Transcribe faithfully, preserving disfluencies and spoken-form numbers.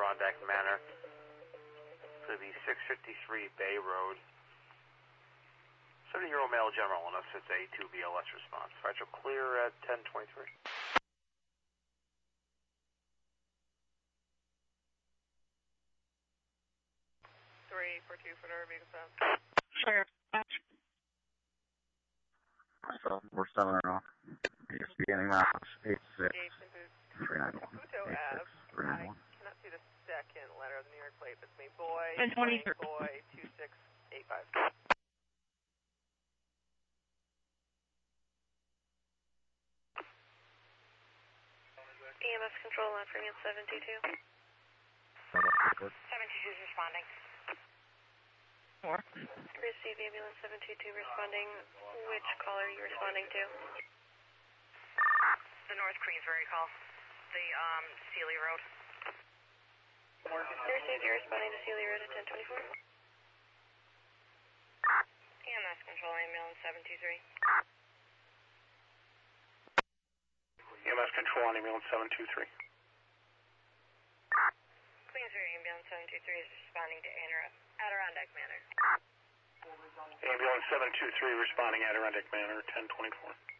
Adirondack Manor. To the six fifty-three Bay Road. seventy-year-old male general, unless it's a two B L S response. Fragile clear at ten twenty-three. three four two for Derby, consent. Sure. So we're selling it off. It's beginning routes eight six three nine one. Kuto Ave. I cannot see the second letter of the New York plate, but it's me. Boy, And twenty boy, boy, two six eight five. E M S control line for unit seven two two. seven two two is responding. Four. Receive ambulance seven two two responding. Which caller are you responding to? The North Queensbury call. The um, Sealy Road. Receive, you're responding to Sealy Road at ten twenty-four. E M S control ambulance seven two three. E M S control on ambulance seven two three. Queensbury ambulance seven two three is responding to Adirondack Manor. Ambulance seven two three responding Adirondack Manor ten twenty-four.